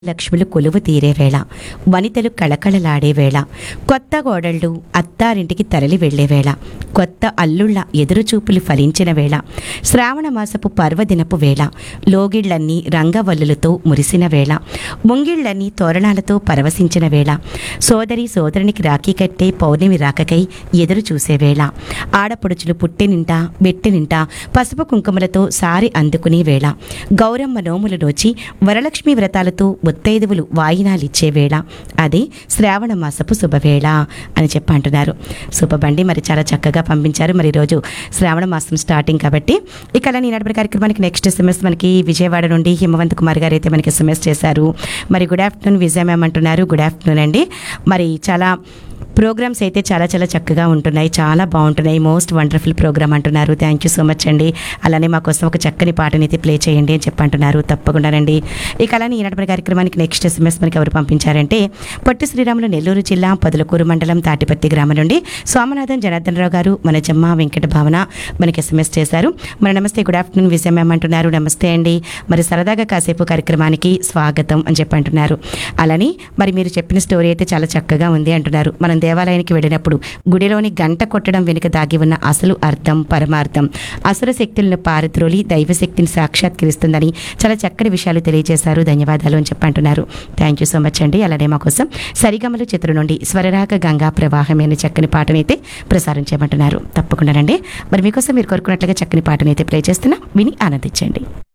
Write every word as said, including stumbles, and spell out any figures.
లక్ష్ములు కొలువు తీరే వేళ, వనితలు కళకళలాడే వేళ, కొత్త కోడళ్ళు అత్తారింటికి తరలి వెళ్లే వేళ, కొత్త అల్లుళ్ళ ఎదురుచూపులు ఫలించిన వేళ, శ్రావణ మాసపు పర్వదినపు వేళ, లోగిళ్లన్నీ రంగవల్లులతో మురిసిన వేళ, ముంగిళ్లన్నీ తోరణాలతో పరవశించిన వేళ, సోదరి సోదరునికి రాఖీ కట్టే పౌర్ణమి రాకకై ఎదురు చూసే వేళ, ఆడపడుచులు పుట్టినింట బెట్టినింట పసుపు కుంకుమలతో సారి అందుకునే వేళ, గౌరమ్మ నోములు నోచి వరలక్ష్మి వ్రతాలతో ముత్తైదువులు వాయినాలిచ్చే వేళ, అదే శ్రావణ మాసపు శుభవేళ అని చెప్పి అంటున్నారు. శుభబండి మరి చాలా చక్కగా పంపించారు. మరి ఈరోజు శ్రావణ మాసం స్టార్టింగ్ కాబట్టి ఇక అలా ఈనాటి కార్యక్రమానికి నెక్స్ట్ ఎస్ఎంఎస్ మనకి విజయవాడ నుండి హిమవంత్ కుమార్ గారు అయితే మనకి ఎస్ఎంఎస్ చేశారు. మరి గుడ్ ఆఫ్టర్నూన్ విజయ మ్యామ్ అంటున్నారు. గుడ్ ఆఫ్టర్నూన్ అండి. మరి చాలా ప్రోగ్రామ్స్ అయితే చాలా చాలా చక్కగా ఉంటున్నాయి, చాలా బాగుంటున్నాయి, మోస్ట్ వండర్ఫుల్ ప్రోగ్రామ్ అంటున్నారు. థ్యాంక్ యూ సో మచ్ అండి. అలానే మా కోసం ఒక చక్కని పాటని అయితే ప్లే చేయండి అని చెప్పంటున్నారు. తప్పకుండానండి. ఇక అలానే ఈనాటి కార్యక్రమానికి నెక్స్ట్ ఎస్ఎంఎస్ మనకి ఎవరు పంపించారంటే పొట్టి శ్రీరాములు నెల్లూరు జిల్లా పొదలకూరు మండలం తాటిపత్తి గ్రామం నుండి సోమనాథన్ జనార్దన్ రావు గారు మన జమ్మ వెంకట భావన మనకి ఎస్ఎంఎస్ చేశారు. మరి నమస్తే, గుడ్ ఆఫ్టర్నూన్ విజయ మ్యామ్ అంటున్నారు. నమస్తే అండి. మరి సరదాగా కాసేపు కార్యక్రమానికి స్వాగతం అని చెప్పంటున్నారు. అలానే మరి మీరు చెప్పిన స్టోరీ అయితే చాలా చక్కగా ఉంది అంటున్నారు. మనం దేవాలయానికి వెళ్ళినప్పుడు గుడిలోని గంట కొట్టడం వెనుక దాగి ఉన్న అసలు అర్థం పరమార్థం అసుర శక్తులను పారద్రోలి దైవశక్తిని సాక్షాత్కరిస్తుందని చాలా చక్కటి విషయాలు తెలియజేశారు. ధన్యవాదాలు అని చెప్పంటున్నారు. థ్యాంక్ యూ సో మచ్ అండి. అలానే మా కోసం సరిగమలు చిత్రం నుండి స్వరరాగ గంగా ప్రవాహమైన చక్కని పాటనైతే ప్రసారం చేయమంటున్నారు. తప్పకుండానండి. మరి మీకోసం మీరు కోరుకున్నట్లుగా చక్కని పాటనైతే ప్లే చేస్తున్నా, విని ఆనందించండి.